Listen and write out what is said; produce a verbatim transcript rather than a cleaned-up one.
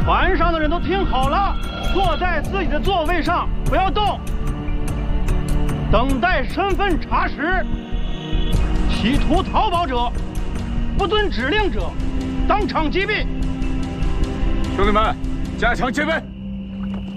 船上的人都听好了，坐在自己的座位上，不要动，等待身份查实。企图逃跑者，不遵指令者，当场击毙。 兄弟们，加强戒备。